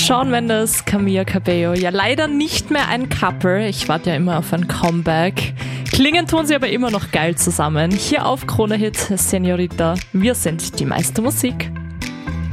Shawn Mendes, Camila Cabello, ja leider nicht mehr ein Couple. Ich warte ja immer auf ein Comeback. Klingen tun sie aber immer noch geil zusammen. Hier auf Krone Hit, Senorita. Wir sind die meiste Musik.